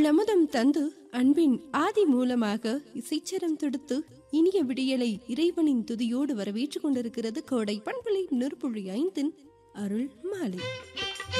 தமிழமுதம் தந்து அன்பின் ஆதி மூலமாக இசைச்சரம் தொடுத்து இனிய விடியலை இறைவனின் துதியோடு வரவேற்றுக் கொண்டிருக்கிறது கோடை பண்பலை 100.5 அருள் மாலை.